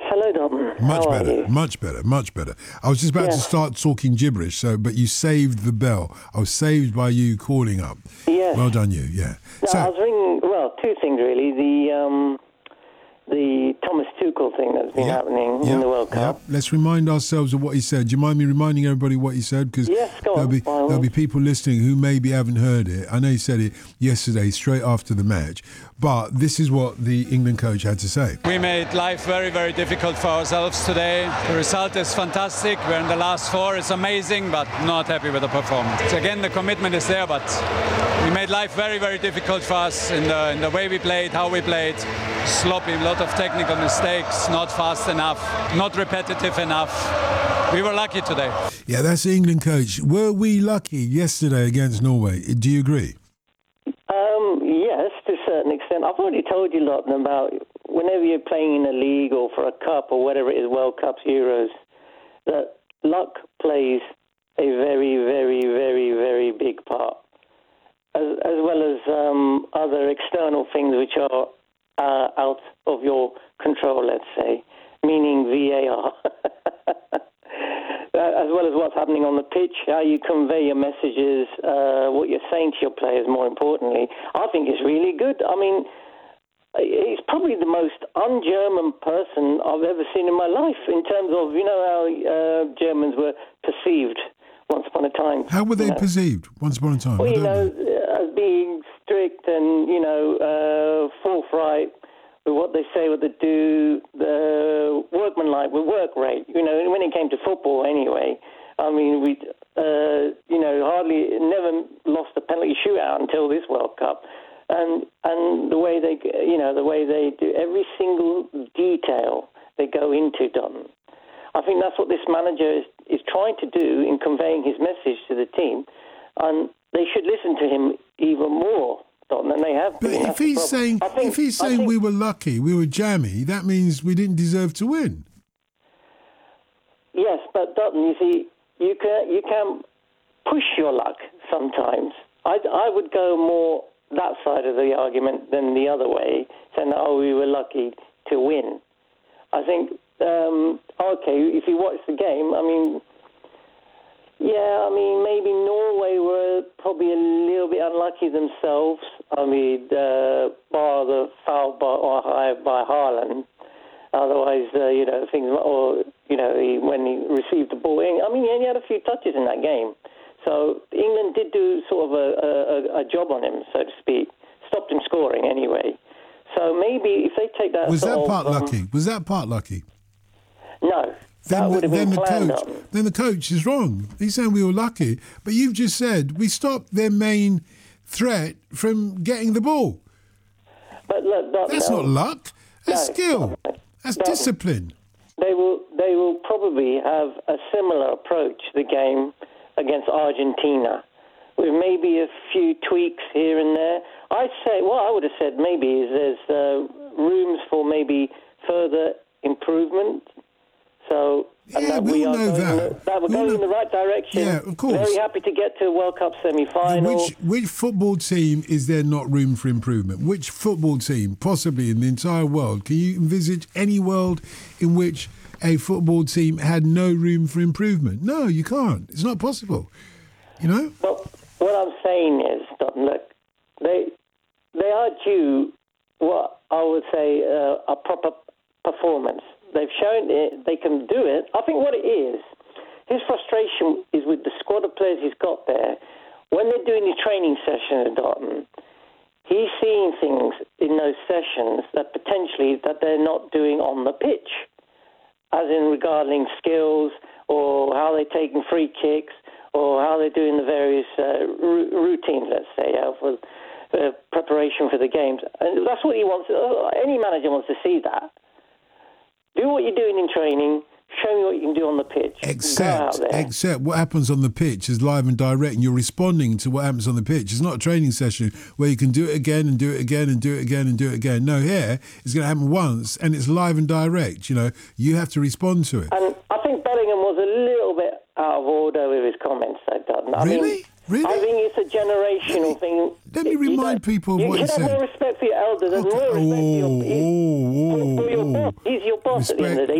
hello, Dalton. Much How better, are you? much better, much better. I was just about to start talking gibberish, but you saved the bell. I was saved by you calling up. Yes. Well done, you. Yeah. No, I was ringing. Well, two things really. The Thomas Tuchel thing that's been happening in the World Cup. Let's remind ourselves of what he said. Do you mind me reminding everybody what he said? Because there'll be people listening who maybe haven't heard it. I know he said it yesterday, straight after the match. But this is what the England coach had to say. We made life very, very difficult for ourselves today. The result is fantastic. We're in the last four. It's amazing, but not happy with the performance. Again, the commitment is there, but we made life very, very difficult for us in the way we played, how we played. Sloppy, a lot of technical mistakes, not fast enough, not repetitive enough. We were lucky today. Yeah, that's the England coach. Were we lucky yesterday against Norway? Do you agree? Yes, to a certain extent. I've already told you, Lawton, about whenever you're playing in a league or for a cup or whatever it is, World Cups, Euros, that luck plays a very, very, very, very big part, as well as other external things which are out of your control, let's say, meaning VAR, as well as what's happening on the pitch, how you convey your messages, what you're saying to your players, more importantly. I think it's really good. I mean, he's probably the most un-German person I've ever seen in my life in terms of, how Germans were perceived once upon a time. How were they perceived once upon a time? Well, as being strict and, forthright with what they say, what they do, the workmanlike, with work rate. When it came to football anyway, I mean, we, never lost a penalty shootout until this World Cup. And the way they do every single detail they go into, Don. I think that's what this manager is trying to do in conveying his message to the team, and they should listen to him even more, Don, than they have been. But if he's saying we were lucky, we were jammy, that means we didn't deserve to win. Yes, but Dutton, you see, you can push your luck sometimes. I would go more that side of the argument than the other way, saying that, we were lucky to win. I think, if you watch the game, maybe Norway were probably a little bit unlucky themselves. Bar the foul by Haaland. Otherwise, things, when he received the ball, he only had a few touches in that game. So England did do sort of a job on him, so to speak. Stopped him scoring anyway. So maybe if they take that... Was that part lucky? No. That would have been planned up. Then the coach is wrong. He's saying we were lucky. But you've just said we stopped their main threat from getting the ball. But look, that's not luck. That's skill. That's discipline. They will probably have a similar approach to the game against Argentina, with maybe a few tweaks here and there. I'd say, what I would have said maybe is there's rooms for maybe further improvement. So, we all know that. That we're going in the right direction. Yeah, of course. Very happy to get to a World Cup semi-final. Which football team is there not room for improvement? Which football team, possibly in the entire world? Can you envisage any world in which a football team had no room for improvement? No, you can't. It's not possible. But what I'm saying is, look, they are due what I would say a proper performance. They've shown it. They can do it. I think what it is, his frustration is with the squad of players he's got there. When they're doing the training sessions at Dortmund, he's seeing things in those sessions that potentially that they're not doing on the pitch, as in regarding skills or how they're taking free kicks or how they're doing the various routines, let's say, for preparation for the games. And that's what he wants. Any manager wants to see that. Do what you're doing in training. Show me what you can do on the pitch. Except what happens on the pitch is live and direct, and you're responding to what happens on the pitch. It's not a training session where you can do it again and do it again and do it again and do it again. No, here it's going to happen once, and it's live and direct. You have to respond to it. And I think Bellingham was a little bit out of order with his comments. Really? I think it's a generational thing. Let me remind people of what he said. You should have more respect for your elders and more respect for your boss. He's your boss at the end of the day.